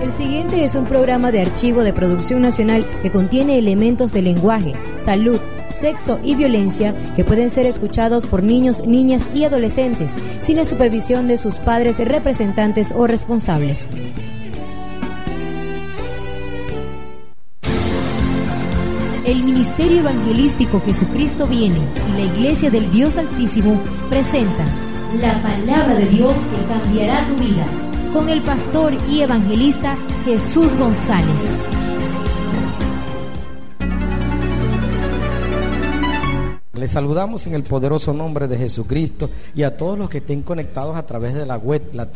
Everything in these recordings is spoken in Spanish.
El siguiente es un programa de archivo de producción nacional que contiene elementos de lenguaje, salud, sexo y violencia que pueden ser escuchados por niños, niñas y adolescentes sin la supervisión de sus padres, representantes o responsables. El Ministerio Evangelístico Jesucristo Viene y la Iglesia del Dios Altísimo presentan la palabra de Dios que cambiará tu vida, con el pastor y evangelista Jesús González. Les saludamos en el poderoso nombre de Jesucristo y a todos los que estén conectados a través de la web, la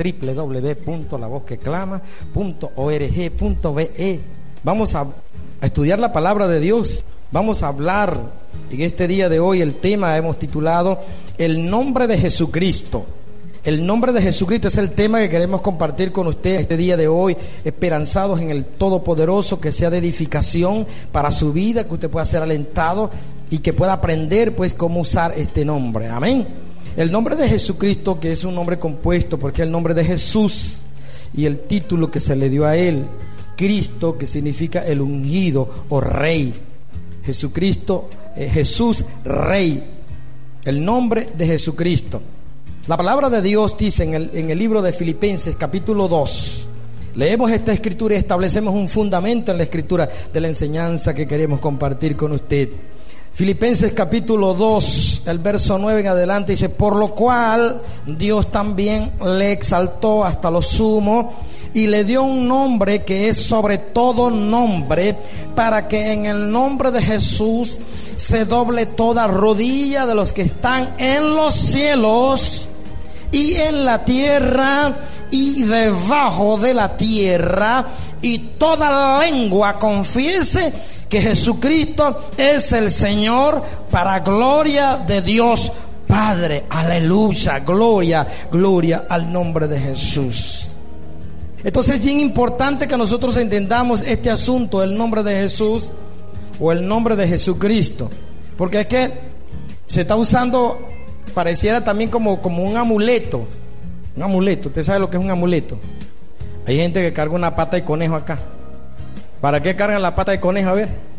www.lavozqueclama.org.be. Vamos a estudiar la palabra de Dios. Vamos a hablar en este día de hoy. El tema hemos titulado El nombre de Jesucristo. El nombre de Jesucristo es el tema que queremos compartir con ustedes este día de hoy, esperanzados en el Todopoderoso, que sea de edificación para su vida, que usted pueda ser alentado y que pueda aprender pues cómo usar este nombre. Amén. El nombre de Jesucristo, que es un nombre compuesto porque es el nombre de Jesús, y el título que se le dio a él, Cristo, que significa el ungido o rey. Jesucristo, Jesús, rey. El nombre de Jesucristo. La palabra de Dios dice en el libro de Filipenses capítulo 2, leemos esta escritura y establecemos un fundamento en la escritura de la enseñanza que queremos compartir con usted. Filipenses capítulo 2, el verso 9 en adelante dice: por lo cual Dios también le exaltó hasta lo sumo y le dio un nombre que es sobre todo nombre, para que en el nombre de Jesús se doble toda rodilla de los que están en los cielos y en la tierra y debajo de la tierra, y toda lengua confiese que Jesucristo es el Señor, para gloria de Dios Padre. Aleluya, gloria, gloria al nombre de Jesús. Entonces es bien importante que nosotros entendamos este asunto, el nombre de Jesús o el nombre de Jesucristo, porque es que se está usando, pareciera también como un amuleto. Un amuleto, ¿usted sabe lo que es un amuleto? Hay gente que carga una pata de conejo acá. ¿Para qué cargan la pata de conejo? A ver.